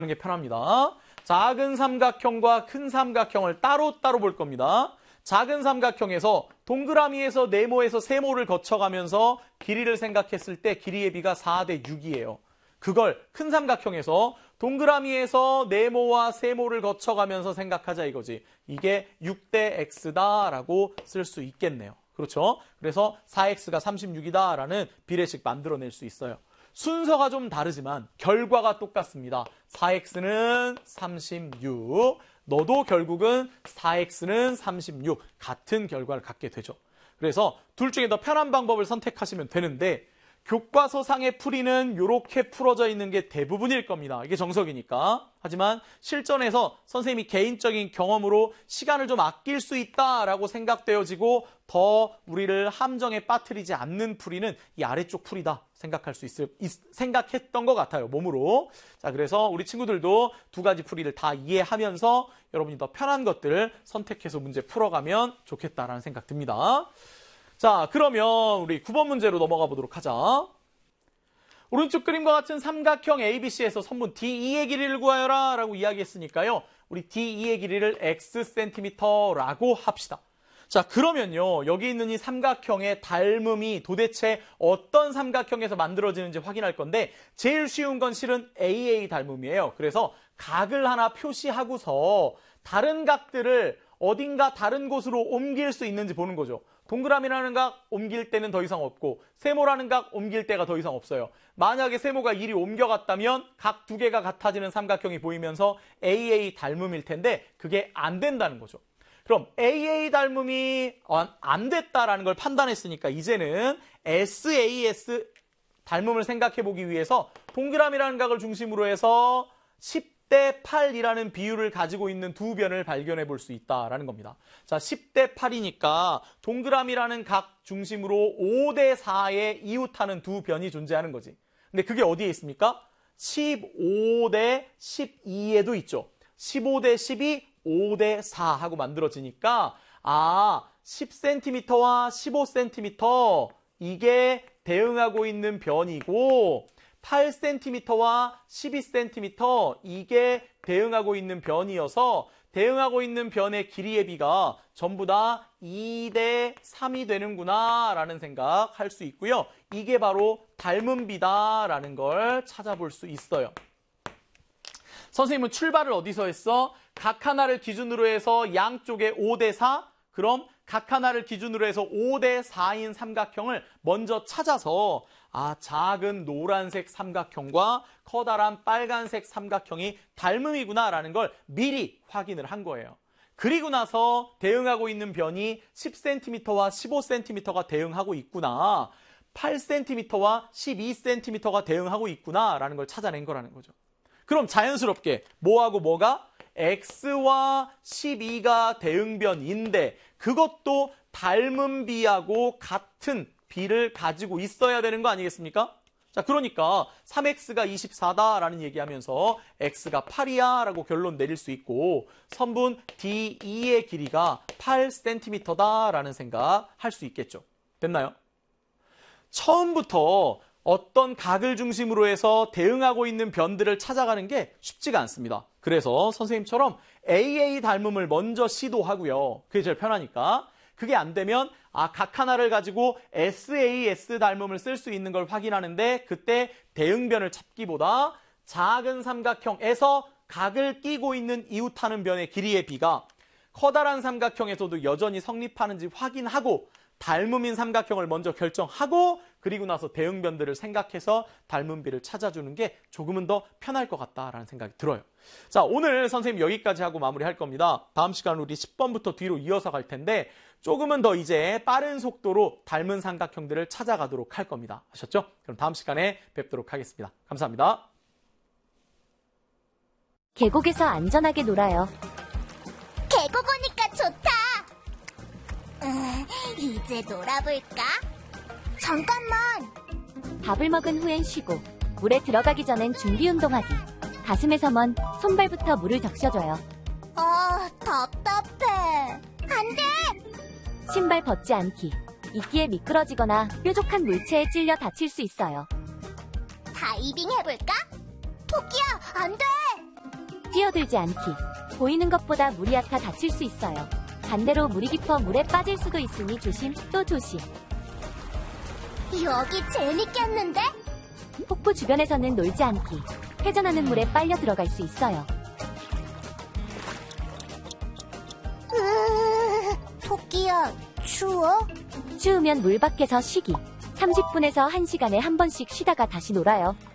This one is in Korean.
게 편합니다. 작은 삼각형과 큰 삼각형을 따로따로 볼 겁니다. 작은 삼각형에서 동그라미에서 네모에서 세모를 거쳐가면서 길이를 생각했을 때 길이의 비가 4대 6이에요. 그걸 큰 삼각형에서 동그라미에서 네모와 세모를 거쳐가면서 생각하자 이거지. 이게 6대 x다라고 쓸 수 있겠네요. 그렇죠? 그래서 4x가 36이다라는 비례식 만들어낼 수 있어요. 순서가 좀 다르지만 결과가 똑같습니다. 4x는 36, 너도 결국은 4x는 36, 같은 결과를 갖게 되죠. 그래서 둘 중에 더 편한 방법을 선택하시면 되는데 교과서상의 풀이는 이렇게 풀어져 있는 게 대부분일 겁니다. 이게 정석이니까. 하지만 실전에서 선생님이 개인적인 경험으로 시간을 좀 아낄 수 있다라고 생각되어지고 더 우리를 함정에 빠뜨리지 않는 풀이는 이 아래쪽 풀이다 생각했던 것 같아요. 몸으로. 자, 그래서 우리 친구들도 두 가지 풀이를 다 이해하면서 여러분이 더 편한 것들을 선택해서 문제 풀어가면 좋겠다라는 생각 듭니다. 자, 그러면 우리 9번 문제로 넘어가 보도록 하자. 오른쪽 그림과 같은 삼각형 ABC에서 선분 D2의 길이를 구하여라 라고 이야기했으니까요. 우리 D2의 길이를 Xcm라고 합시다. 자, 그러면요. 여기 있는 이 삼각형의 닮음이 도대체 어떤 삼각형에서 만들어지는지 확인할 건데 제일 쉬운 건 실은 AA 닮음이에요. 그래서 각을 하나 표시하고서 다른 각들을 어딘가 다른 곳으로 옮길 수 있는지 보는 거죠. 동그라미라는 각 옮길 때는 더 이상 없고 세모라는 각 옮길 때가 더 이상 없어요. 만약에 세모가 이리 옮겨갔다면 각 두 개가 같아지는 삼각형이 보이면서 AA 닮음일 텐데 그게 안 된다는 거죠. 그럼 AA 닮음이 안 됐다라는 걸 판단했으니까 이제는 SAS 닮음을 생각해 보기 위해서 동그라미라는 각을 중심으로 해서 10대 8이라는 비율을 가지고 있는 두 변을 발견해 볼 수 있다라는 겁니다. 자, 10대 8이니까 동그라미라는 각 중심으로 5대 4에 이웃하는 두 변이 존재하는 거지. 근데 그게 어디에 있습니까? 15대 12에도 있죠. 15대 12, 5대 4 하고 만들어지니까 10cm와 15cm 이게 대응하고 있는 변이고 8cm와 12cm 이게 대응하고 있는 변이어서 대응하고 있는 변의 길이의 비가 전부 다 2대 3이 되는구나 라는 생각할 수 있고요. 이게 바로 닮은 비다라는 걸 찾아볼 수 있어요. 선생님은 출발을 어디서 했어? 각 하나를 기준으로 해서 양쪽에 5대 4? 그럼 각 하나를 기준으로 해서 5대 4인 삼각형을 먼저 찾아서 작은 노란색 삼각형과 커다란 빨간색 삼각형이 닮음이구나라는 걸 미리 확인을 한 거예요. 그리고 나서 대응하고 있는 변이 10cm와 15cm가 대응하고 있구나. 8cm와 12cm가 대응하고 있구나라는 걸 찾아낸 거라는 거죠. 그럼 자연스럽게 뭐하고 뭐가? X와 12가 대응변인데 그것도 닮은 비하고 같은 비를 가지고 있어야 되는 거 아니겠습니까? 자, 그러니까 3x가 24다라는 얘기하면서 x가 8이야 라고 결론 내릴 수 있고 선분 D2의 길이가 8cm다라는 생각 할 수 있겠죠. 됐나요? 처음부터 어떤 각을 중심으로 해서 대응하고 있는 변들을 찾아가는 게 쉽지가 않습니다. 그래서 선생님처럼 AA 닮음을 먼저 시도하고요. 그게 제일 편하니까. 그게 안 되면 각 하나를 가지고 SAS 닮음을 쓸 수 있는 걸 확인하는데 그때 대응변을 찾기보다 작은 삼각형에서 각을 끼고 있는 이웃하는 변의 길이의 비가 커다란 삼각형에서도 여전히 성립하는지 확인하고 닮음인 삼각형을 먼저 결정하고 그리고 나서 대응변들을 생각해서 닮은 비를 찾아주는 게 조금은 더 편할 것 같다라는 생각이 들어요. 자, 오늘 선생님 여기까지 하고 마무리할 겁니다. 다음 시간 우리 10번부터 뒤로 이어서 갈 텐데 조금은 더 이제 빠른 속도로 닮은 삼각형들을 찾아가도록 할 겁니다. 아셨죠? 그럼 다음 시간에 뵙도록 하겠습니다. 감사합니다. 계곡에서 안전하게 놀아요. 계곡 오니까 좋다. 이제 놀아볼까? 잠깐만. 밥을 먹은 후엔 쉬고 물에 들어가기 전엔 준비 운동하기. 가슴에서 먼 손발부터 물을 적셔줘요. 답답해. 안 돼. 신발 벗지 않기. 이끼에 미끄러지거나 뾰족한 물체에 찔려 다칠 수 있어요. 다이빙 해볼까? 토끼야, 안 돼. 뛰어들지 않기. 보이는 것보다 물이 얕아 다칠 수 있어요. 반대로 물이 깊어 물에 빠질 수도 있으니 조심 또 조심. 여기 재밌겠는데? 폭포 주변에서는 놀지 않기. 회전하는 물에 빨려 들어갈 수 있어요. 토끼야, 추워? 추우면 물 밖에서 쉬기. 30분에서 1시간에 한 번씩 쉬다가 다시 놀아요.